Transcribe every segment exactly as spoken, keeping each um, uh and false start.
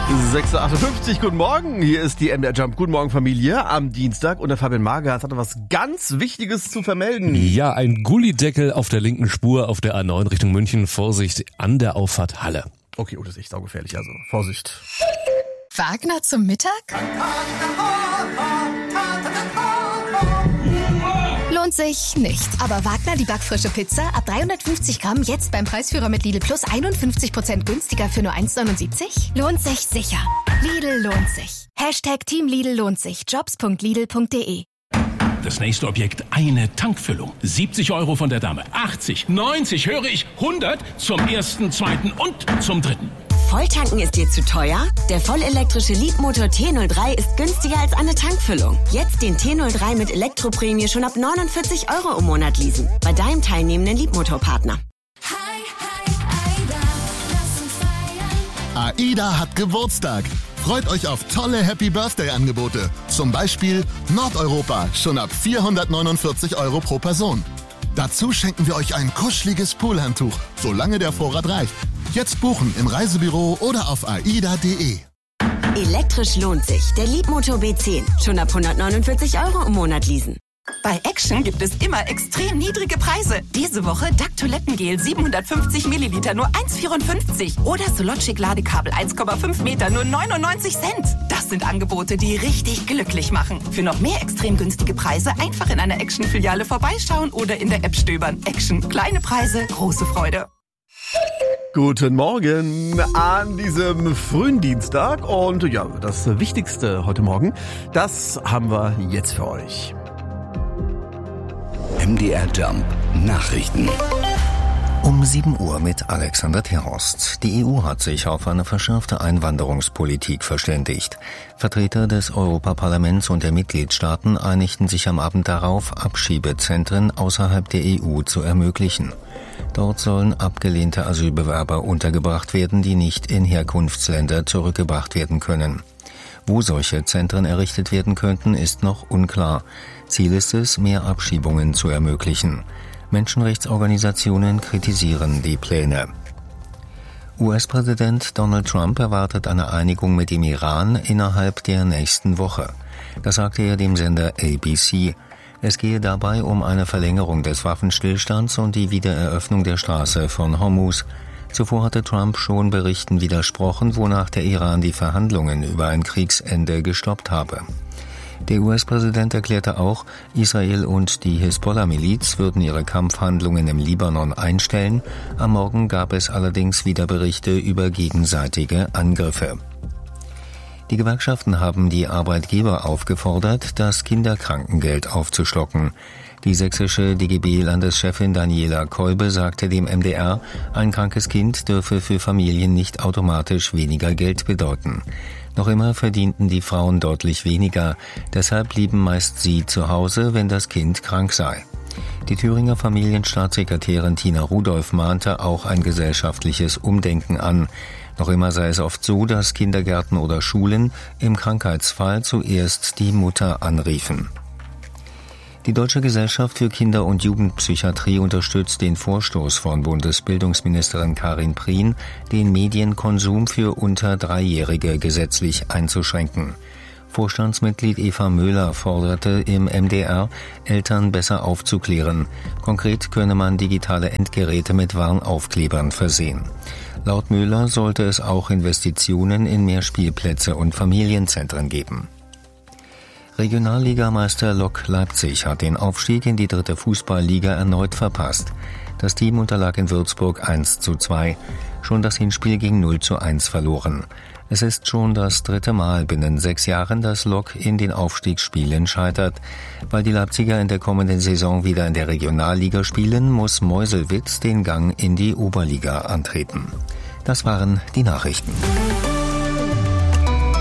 sechs Uhr achtundfünfzig, guten Morgen, hier ist die M D R Jump. Guten Morgen Familie am Dienstag und der Fabian Magas hatte was ganz Wichtiges zu vermelden. Ja, ein Gullideckel auf der linken Spur auf der A neun Richtung München. Vorsicht an der Auffahrt Halle. Okay, oh, das ist echt saugefährlich, also Vorsicht. Wagner zum Mittag? Lohnt sich nicht. Aber Wagner, die backfrische Pizza, ab dreihundertfünfzig Gramm, jetzt beim Preisführer mit Lidl Plus einundfünfzig Prozent günstiger für nur eins neunundsiebzig? Lohnt sich sicher. Lidl lohnt sich. Hashtag Team Lidl lohnt sich. Jobs punkt lidl punkt de. Das nächste Objekt, eine Tankfüllung. siebzig Euro von der Dame. achtzig, neunzig, höre ich, hundert zum ersten, zweiten und zum dritten. Volltanken ist dir zu teuer? Der vollelektrische Leapmotor T null drei ist günstiger als eine Tankfüllung. Jetzt den T null drei mit Elektroprämie schon ab neunundvierzig Euro im Monat leasen. Bei deinem teilnehmenden Leapmotor-Partner. AIDA hat Geburtstag. Freut euch auf tolle Happy-Birthday-Angebote. Zum Beispiel Nordeuropa, schon ab vierhundertneunundvierzig Euro pro Person. Dazu schenken wir euch ein kuscheliges Poolhandtuch, solange der Vorrat reicht. Jetzt buchen im Reisebüro oder auf aida punkt de. Elektrisch lohnt sich. Der Leapmotor B zehn. Schon ab hundertneunundvierzig Euro im Monat leasen. Bei Action gibt es immer extrem niedrige Preise. Diese Woche Duck Toilettengel siebenhundertfünfzig Milliliter nur eins Komma vierundfünfzig. Oder Sologic Ladekabel eins Komma fünf Meter nur neunundneunzig Cent. Das sind Angebote, die richtig glücklich machen. Für noch mehr extrem günstige Preise einfach in einer Action-Filiale vorbeischauen oder in der App stöbern. Action. Kleine Preise, große Freude. Guten Morgen an diesem frühen Dienstag und ja, das Wichtigste heute Morgen, das haben wir jetzt für euch. M D R Jump Nachrichten. Um sieben Uhr mit Alexander Terhorst. Die E U hat sich auf eine verschärfte Einwanderungspolitik verständigt. Vertreter des Europaparlaments und der Mitgliedstaaten einigten sich am Abend darauf, Abschiebezentren außerhalb der E U zu ermöglichen. Dort sollen abgelehnte Asylbewerber untergebracht werden, die nicht in Herkunftsländer zurückgebracht werden können. Wo solche Zentren errichtet werden könnten, ist noch unklar. Ziel ist es, mehr Abschiebungen zu ermöglichen. Menschenrechtsorganisationen kritisieren die Pläne. U S-Präsident Donald Trump erwartet eine Einigung mit dem Iran innerhalb der nächsten Woche. Das sagte er dem Sender A B C. Es gehe dabei um eine Verlängerung des Waffenstillstands und die Wiedereröffnung der Straße von Hormuz. Zuvor hatte Trump schon Berichten widersprochen, wonach der Iran die Verhandlungen über ein Kriegsende gestoppt habe. Der U S-Präsident erklärte auch, Israel und die Hisbollah-Miliz würden ihre Kampfhandlungen im Libanon einstellen. Am Morgen gab es allerdings wieder Berichte über gegenseitige Angriffe. Die Gewerkschaften haben die Arbeitgeber aufgefordert, das Kinderkrankengeld aufzustocken. Die sächsische D G B-Landeschefin Daniela Kolbe sagte dem M D R, ein krankes Kind dürfe für Familien nicht automatisch weniger Geld bedeuten. Noch immer verdienten die Frauen deutlich weniger, deshalb blieben meist sie zu Hause, wenn das Kind krank sei. Die Thüringer Familienstaatssekretärin Tina Rudolph mahnte auch ein gesellschaftliches Umdenken an. Noch immer sei es oft so, dass Kindergärten oder Schulen im Krankheitsfall zuerst die Mutter anriefen. Die Deutsche Gesellschaft für Kinder- und Jugendpsychiatrie unterstützt den Vorstoß von Bundesbildungsministerin Karin Prien, den Medienkonsum für unter Dreijährige gesetzlich einzuschränken. Vorstandsmitglied Eva Möhler forderte im M D R, Eltern besser aufzuklären. Konkret könne man digitale Endgeräte mit Warnaufklebern versehen. Laut Möhler sollte es auch Investitionen in mehr Spielplätze und Familienzentren geben. Regionalligameister Lok Leipzig hat den Aufstieg in die dritte Fußballliga erneut verpasst. Das Team unterlag in Würzburg eins zu zwei. Schon das Hinspiel ging null zu eins verloren. Es ist schon das dritte Mal binnen sechs Jahren, dass Lok in den Aufstiegsspielen scheitert. Weil die Leipziger in der kommenden Saison wieder in der Regionalliga spielen, muss Meuselwitz den Gang in die Oberliga antreten. Das waren die Nachrichten.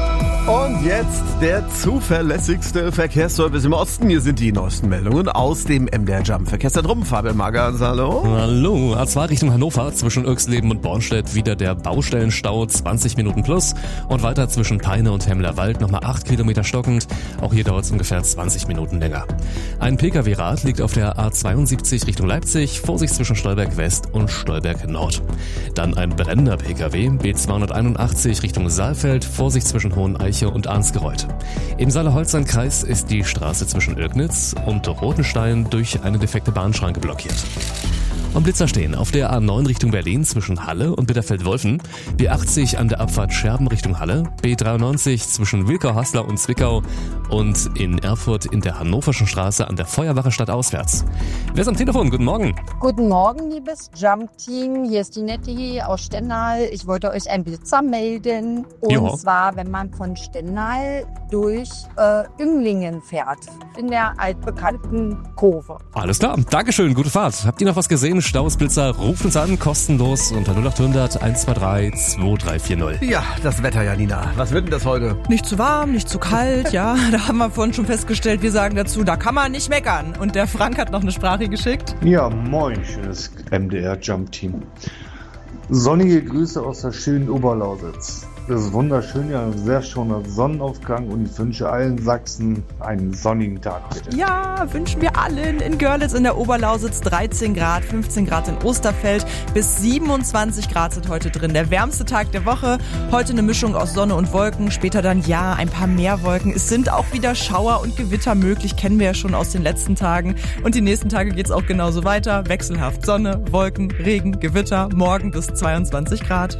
Und jetzt der zuverlässigste Verkehrsservice im Osten. Hier sind die neuesten Meldungen aus dem M D R Jump Verkehrszentrum. Fabian Magans, hallo. Hallo. A zwei Richtung Hannover, zwischen Irxleben und Bornstedt wieder der Baustellenstau, zwanzig Minuten plus. Und weiter zwischen Peine und Hemmlerwald nochmal acht Kilometer stockend. Auch hier dauert es ungefähr zwanzig Minuten länger. Ein Pkw-Rad liegt auf der A zweiundsiebzig Richtung Leipzig. Vorsicht zwischen Stolberg West und Stolberg Nord. Dann ein brennender Pkw, B zweihunderteinundachtzig Richtung Saalfeld. Vorsicht zwischen Hoheneiche und Arnsgereuth. Im Saale-Holstein-Kreis ist die Straße zwischen Ilgnitz und Rotenstein durch eine defekte Bahnschranke blockiert. Und Blitzer stehen auf der A neun Richtung Berlin zwischen Halle und Bitterfeld-Wolfen, B achtzig an der Abfahrt Scherben Richtung Halle, B dreiundneunzig zwischen Wilkau-Haslar und Zwickau und in Erfurt in der Hannoverschen Straße an der Feuerwache stadtauswärts. Wer ist am Telefon? Guten Morgen. Guten Morgen, liebes Jump-Team. Hier ist die Netti aus Stendal. Ich wollte euch ein Blitzer melden. Und Jo. zwar, wenn man von Stendal durch äh, Ünglingen fährt, in der altbekannten Kurve. Alles klar, Dankeschön, gute Fahrt. Habt ihr noch was gesehen? Stausblitzer, ruft uns an, kostenlos unter null acht hundert eins zwei drei zwei drei vier null. Ja, das Wetter, Janina. Was wird denn das heute? Nicht zu warm, nicht zu kalt, ja. Da haben wir vorhin schon festgestellt, wir sagen dazu, da kann man nicht meckern. Und der Frank hat noch eine Sprache geschickt. Ja, moin, schönes M D R Jump Team. Sonnige Grüße aus der schönen Oberlausitz. Das ist wunderschön, ja, ein sehr schöner Sonnenaufgang und ich wünsche allen Sachsen einen sonnigen Tag heute. Ja, wünschen wir allen. In Görlitz in der Oberlausitz dreizehn Grad, fünfzehn Grad in Osterfeld, bis siebenundzwanzig Grad sind heute drin. Der wärmste Tag der Woche. Heute eine Mischung aus Sonne und Wolken, später dann ja, ein paar mehr Wolken. Es sind auch wieder Schauer und Gewitter möglich, kennen wir ja schon aus den letzten Tagen. Und die nächsten Tage geht's auch genauso weiter. Wechselhaft Sonne, Wolken, Regen, Gewitter, morgen bis zweiundzwanzig Grad.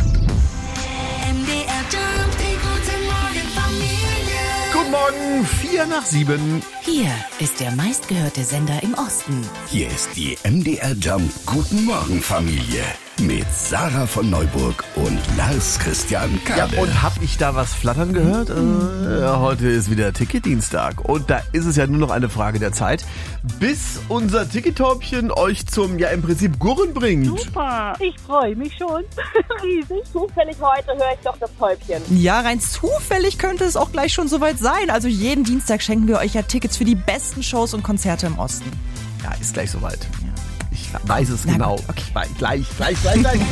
Guten Morgen, vier nach sieben. Hier ist der meistgehörte Sender im Osten. Hier ist die M D R Jump Guten Morgen Familie mit Sarah von Neuburg und Lars Christian Kade. Ja, und hab ich da was flattern gehört? Äh, ja, heute ist wieder Ticketdienstag und da ist es ja nur noch eine Frage der Zeit, bis unser Tickettäubchen euch zum, ja im Prinzip Gurren bringt. Super, ich freue mich schon. Riesig. Zufällig heute höre ich doch das Täubchen. Ja, rein zufällig könnte es auch gleich schon soweit sein. Also jeden Dienstag schenken wir euch ja Tickets für die besten Shows und Konzerte im Osten. Ja, ist gleich soweit. Ich weiß es Na genau. gut, okay. Gleich, gleich, gleich, gleich.